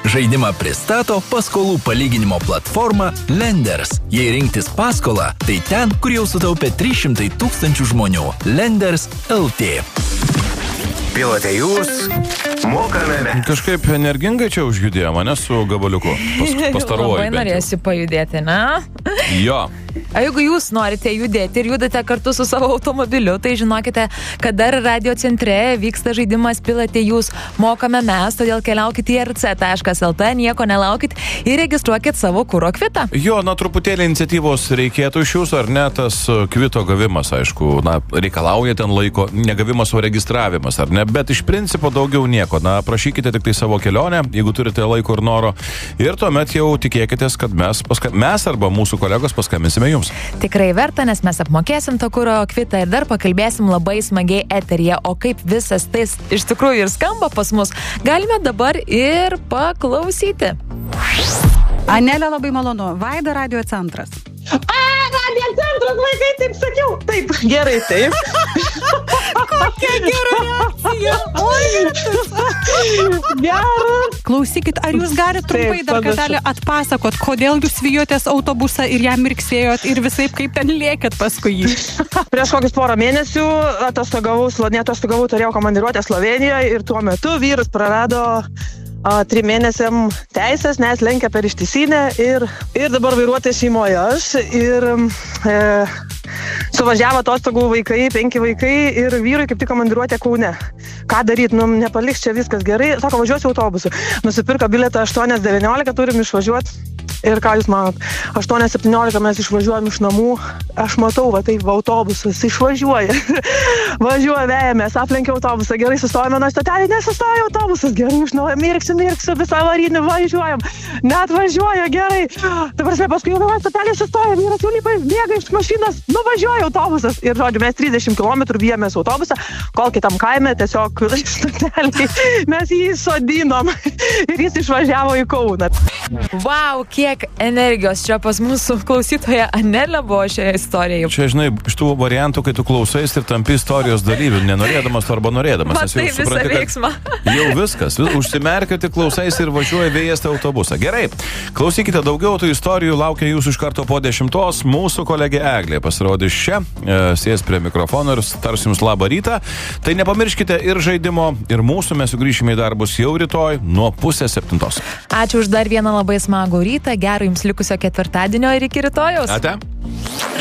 Žaidimą pristato paskolų palyginimo platforma Lenders. Jei rinktis paskolą, tai ten, kur jau sutaupė 300 000 žmonių. Lenders LT. Pilote jūs, mokame mes. Kažkaip energingai čia užjudėjo mane su gabaliuku. Pastaruoju. Labai norėsiu pajudėti, ne? Jo. O jeigu jūs norite judėti ir judate kartu su savo automobiliu, tai žinokite, kad dar radio centre vyksta žaidimas Pilote jūs, mokame mes, todėl keliaukite į rc.lt, nieko nelaukit ir registruokit savo kuro kvitą. Jo, truputėlį iniciatyvos reikėtų iš jūsų, ar ne, tas kvito gavimas, aišku, reikalauja ten laiko, negavimas, o registravimas, ar ne, bet iš principo daugiau nieko, prašykite tik tai savo kelionę, jeigu turite laiko ir noro, ir tuomet jau tikėkitės, kad mes arba mūsų kolegos paskambinsime jums. Tikrai verta, nes mes apmokėsim tą kuro kvitą ir dar pakalbėsim labai smagiai eteryje, o kaip visas tai iš tikrųjų ir skamba pas mus, galime dabar ir paklausyti. Anelė, labai malonu. Vaida, radio centras. Radio centras, vaikai, taip sakiau. Taip, gerai, taip. Kokia gera reakcija. Geras. Klausykit, ar jūs galite trumpai dar kartelį atpasakot, kodėl jūs vijotės autobusą ir jam mirksėjot ir visaip kaip ten lėkėt paskui jį? Prieš kokius porą mėnesių atostogavau, turėjau komandiruotę Slovenijoje ir tuo metu vyras prarado 3 mėnesiam teisės, nes lenkia per ištisinę ir dabar vairuotojas šeimoje aš ir suvažiavo atostogų vaikai, 5 vaikai ir vyrui kaip tik komandiruotė Kaune. Ką daryt, nepaliks čia viskas gerai, sako, važiuosiu autobusu. Nusipirko bilietą 8:19, turim išvažiuoti. Ir ką jūs manot, 8:17 mes išvažiuojam iš namų, aš matau, autobusas išvažiuoja. Važiuoja, vejamės, aplenkia autobusą, gerai sustojame nuo stotelį, nesustoja autobusas, gerai, iš naujo, mirksiu, visą avarinį važiuojam, net važiuoja, gerai. Dabar paskui jau stotelį sustoja, vyras jau lipa, bėga iš mašinos, nuvažiuoja autobusas. Ir žodžiu, mes 30 km vijamės autobusą, kol kitam kaime tiesiog stotelį mes jį sodinom ir jis išvažiavo į Kauną. Vau, kiek energijos čia pas mūsų klausytoja Anelė buvo šioje istorijoje. Čia, žinai, iš tų variantų, kai tu klausais ir tampi istorijos dalyvių, nenorėdamas arba norėdamas. Matai visą veiksmą. Jau viskas, užsimerkiate, klausais ir važiuoja vėjas tą autobusą. Gerai, klausykite daugiau tų istorijų, laukia jūsų iš karto po 10. Mūsų kolegė Eglė pasirodys čia, sės prie mikrofono ir tars jums labą rytą. Tai nepamirškite ir žaidimo, ir mūsų, mes sugrįšime į darbus jau rytoj nuo 6:30. Ačiū už dar vieną labai smagų rytą, gero jums likusio ketvirtadienio ir iki rytojaus. Ate.